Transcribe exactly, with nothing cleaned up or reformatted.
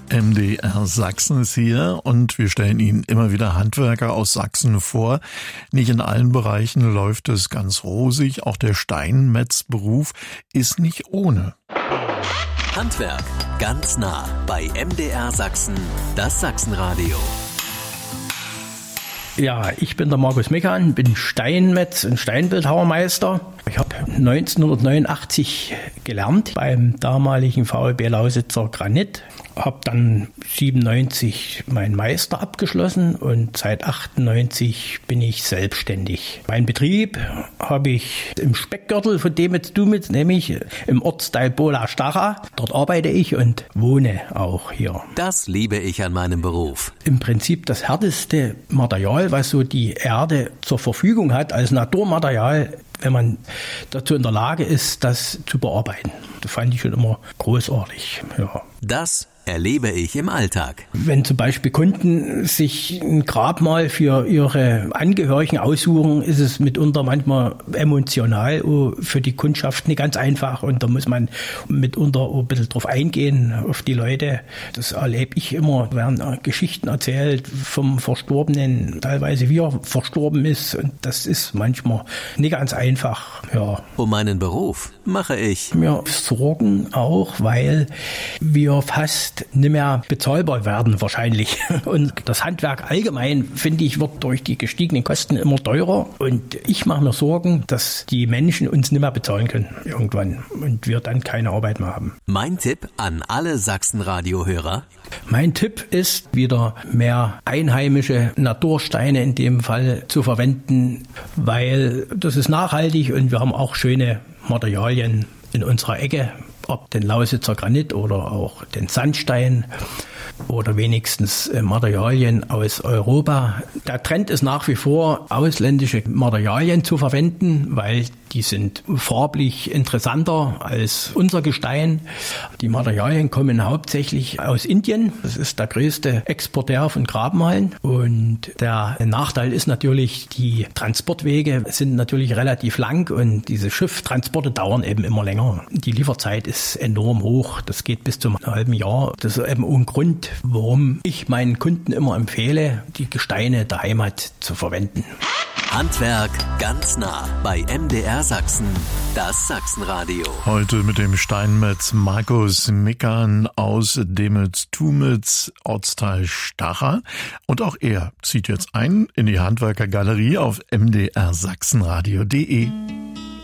M D R Sachsen ist hier und wir stellen Ihnen immer wieder Handwerker aus Sachsen vor. Nicht in allen Bereichen läuft es ganz rosig. Auch der Steinmetzberuf ist nicht ohne. Handwerk ganz nah bei M D R Sachsen, das Sachsenradio. Ja, ich bin der Markus Meckan, bin Steinmetz und Steinbildhauermeister. Ich habe neunzehnhundertneunundachtzig gelernt beim damaligen V E B Lausitzer Granit. Habe dann siebenundneunzig meinen Meister abgeschlossen und seit achtundneunzig bin ich selbstständig. Mein Betrieb habe ich im Speckgürtel von Demitz-Dumitz, nämlich im Ortsteil Bola-Stacha. Dort arbeite ich und wohne auch hier. Das liebe ich an meinem Beruf. Im Prinzip das härteste Material, was so die Erde zur Verfügung hat als Naturmaterial, wenn man dazu in der Lage ist, das zu bearbeiten. Das fand ich schon immer großartig. Ja. Das erlebe ich im Alltag. Wenn zum Beispiel Kunden sich ein Grabmal für ihre Angehörigen aussuchen, ist es mitunter manchmal emotional für die Kundschaft nicht ganz einfach und da muss man mitunter ein bisschen drauf eingehen, auf die Leute. Das erlebe ich immer, werden Geschichten erzählt vom Verstorbenen, teilweise wie er verstorben ist und das ist manchmal nicht ganz einfach. Ja. Um meinen Beruf mache ich mir Sorgen auch, weil wir fast nicht mehr bezahlbar werden wahrscheinlich. Und das Handwerk allgemein, finde ich, wird durch die gestiegenen Kosten immer teurer. Und ich mache mir Sorgen, dass die Menschen uns nicht mehr bezahlen können irgendwann und wir dann keine Arbeit mehr haben. Mein Tipp an alle Sachsenradio-Hörer? Mein Tipp ist, wieder mehr einheimische Natursteine in dem Fall zu verwenden, weil das ist nachhaltig und wir haben auch schöne Materialien in unserer Ecke. Ob den Lausitzer Granit oder auch den Sandstein oder wenigstens Materialien aus Europa. Der Trend ist nach wie vor, ausländische Materialien zu verwenden, weil die sind farblich interessanter als unser Gestein. Die Materialien kommen hauptsächlich aus Indien. Das ist der größte Exporteur von Grabmalen. Und der Nachteil ist natürlich, die Transportwege sind natürlich relativ lang und diese Schifftransporte dauern eben immer länger. Die Lieferzeit ist enorm hoch. Das geht bis zum halben Jahr. Das ist eben ein Grund, warum ich meinen Kunden immer empfehle, die Gesteine der Heimat zu verwenden. Handwerk ganz nah bei M D R Sachsen, das Sachsenradio. Heute mit dem Steinmetz Markus Meckan aus Demitz-Dumitz, Ortsteil Stacha. Und auch er zieht jetzt ein in die Handwerkergalerie auf m d r sachsenradio punkt d e.